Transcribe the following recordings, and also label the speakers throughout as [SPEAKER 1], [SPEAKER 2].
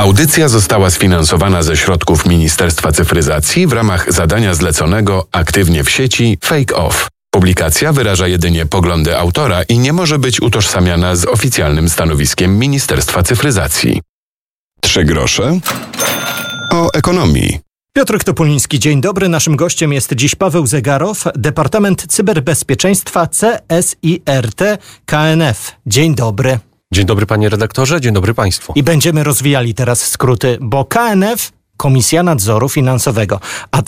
[SPEAKER 1] Audycja została sfinansowana ze środków Ministerstwa Cyfryzacji w ramach zadania zleconego Aktywnie w sieci Fake Off. Publikacja wyraża jedynie poglądy autora i nie może być utożsamiana z oficjalnym stanowiskiem Ministerstwa Cyfryzacji. 3 grosze o ekonomii.
[SPEAKER 2] Piotr Topuliński, dzień dobry. Naszym gościem jest dziś Paweł Zegarow, Departament Cyberbezpieczeństwa CSIRT KNF. Dzień dobry.
[SPEAKER 3] Dzień dobry panie redaktorze, dzień dobry państwu.
[SPEAKER 2] I będziemy rozwijali teraz skróty, bo KNF Komisja Nadzoru Finansowego, a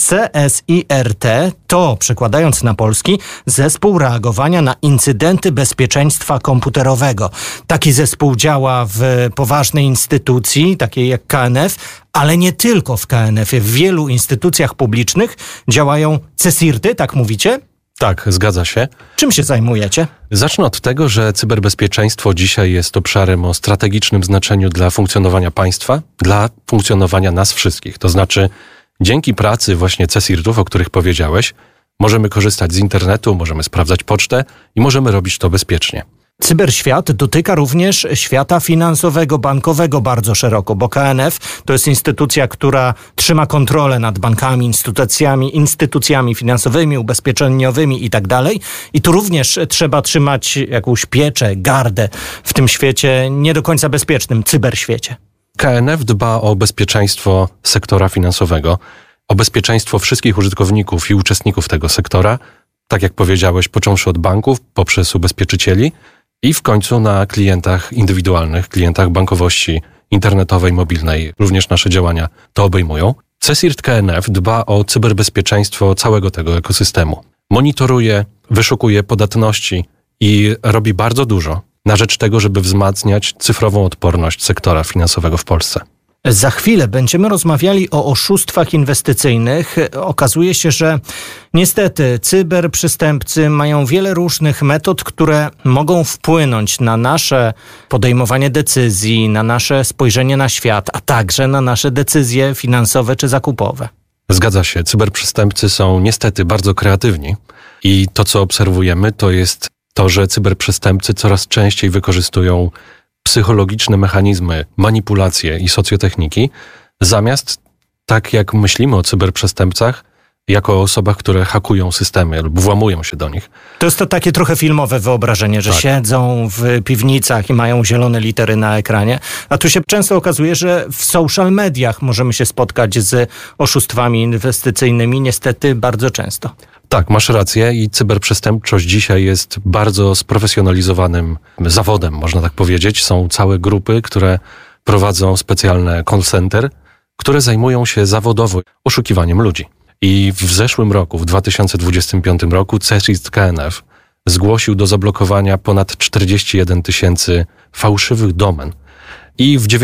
[SPEAKER 2] CSIRT to, przekładając na polski, Zespół Reagowania na Incydenty Bezpieczeństwa Komputerowego. Taki zespół działa w poważnej instytucji, takiej jak KNF, ale nie tylko w KNF-ie. W wielu instytucjach publicznych działają CSIRT-y, tak mówicie?
[SPEAKER 3] Tak, zgadza się.
[SPEAKER 2] Czym się zajmujecie?
[SPEAKER 3] Zacznę od tego, że cyberbezpieczeństwo dzisiaj jest obszarem o strategicznym znaczeniu dla funkcjonowania państwa, dla funkcjonowania nas wszystkich. To znaczy, dzięki pracy właśnie CSIRT-ów, o których powiedziałeś, możemy korzystać z internetu, możemy sprawdzać pocztę i możemy robić to bezpiecznie.
[SPEAKER 2] Cyberświat dotyka również świata finansowego, bankowego bardzo szeroko, bo KNF to jest instytucja, która trzyma kontrolę nad bankami, instytucjami finansowymi, ubezpieczeniowymi i tak dalej. I tu również trzeba trzymać jakąś pieczę, gardę w tym świecie nie do końca bezpiecznym, cyberświecie.
[SPEAKER 3] KNF dba o bezpieczeństwo sektora finansowego, o bezpieczeństwo wszystkich użytkowników i uczestników tego sektora, tak jak powiedziałeś, począwszy od banków, poprzez ubezpieczycieli, i w końcu na klientach indywidualnych, klientach bankowości internetowej, mobilnej. Również nasze działania to obejmują. CSIRT KNF dba o cyberbezpieczeństwo całego tego ekosystemu. Monitoruje, wyszukuje podatności i robi bardzo dużo na rzecz tego, żeby wzmacniać cyfrową odporność sektora finansowego w Polsce.
[SPEAKER 2] Za chwilę będziemy rozmawiali o oszustwach inwestycyjnych. Okazuje się, że niestety cyberprzestępcy mają wiele różnych metod, które mogą wpłynąć na nasze podejmowanie decyzji, na nasze spojrzenie na świat, a także na nasze decyzje finansowe czy zakupowe.
[SPEAKER 3] Zgadza się. Cyberprzestępcy są niestety bardzo kreatywni i to, co obserwujemy, to jest to, że cyberprzestępcy coraz częściej wykorzystują psychologiczne mechanizmy, manipulacje i socjotechniki, zamiast, tak jak myślimy o cyberprzestępcach, jako o osobach, które hakują systemy lub włamują się do nich.
[SPEAKER 2] To jest to takie trochę filmowe wyobrażenie, że siedzą w piwnicach i mają zielone litery na ekranie, a tu się często okazuje, że w social mediach możemy się spotkać z oszustwami inwestycyjnymi, niestety bardzo często.
[SPEAKER 3] Tak, masz rację i cyberprzestępczość dzisiaj jest bardzo sprofesjonalizowanym zawodem, można tak powiedzieć. Są całe grupy, które prowadzą specjalne call center, które zajmują się zawodowo oszukiwaniem ludzi. I w zeszłym roku, w 2025 roku, CSIRT KNF zgłosił do zablokowania ponad 41 000 fałszywych domen. I w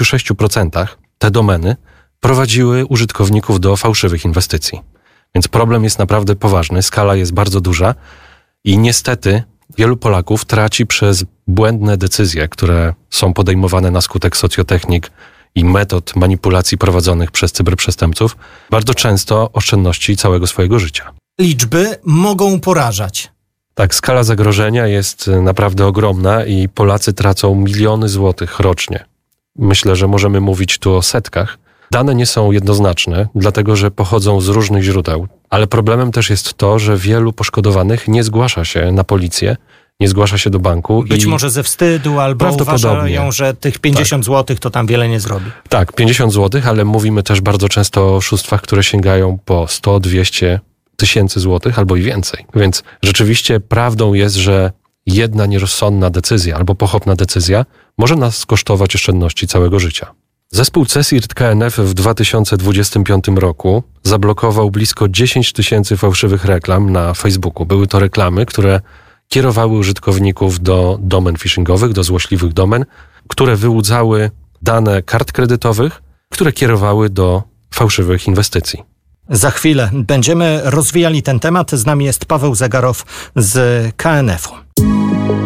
[SPEAKER 3] 96% te domeny prowadziły użytkowników do fałszywych inwestycji. Więc problem jest naprawdę poważny, skala jest bardzo duża i niestety wielu Polaków traci przez błędne decyzje, które są podejmowane na skutek socjotechnik i metod manipulacji prowadzonych przez cyberprzestępców, bardzo często oszczędności całego swojego życia.
[SPEAKER 2] Liczby mogą porażać.
[SPEAKER 3] Tak, skala zagrożenia jest naprawdę ogromna i Polacy tracą miliony złotych rocznie. Myślę, że możemy mówić tu o setkach. Dane nie są jednoznaczne, dlatego że pochodzą z różnych źródeł, ale problemem też jest to, że wielu poszkodowanych nie zgłasza się na policję, nie zgłasza się do banku.
[SPEAKER 2] Być może ze wstydu, albo uważają, że tych 50 zł to tam wiele nie zrobi. Tak,
[SPEAKER 3] 50 zł, ale mówimy też bardzo często o oszustwach, które sięgają po 100-200 tysięcy złotych albo i więcej. Więc rzeczywiście prawdą jest, że jedna nierozsądna decyzja albo pochopna decyzja może nas kosztować oszczędności całego życia. Zespół CSIRT KNF w 2025 roku zablokował blisko 10 000 fałszywych reklam na Facebooku. Były to reklamy, które kierowały użytkowników do domen phishingowych, do złośliwych domen, które wyłudzały dane kart kredytowych, które kierowały do fałszywych inwestycji.
[SPEAKER 2] Za chwilę będziemy rozwijali ten temat. Z nami jest Paweł Zegarow z KNF-u.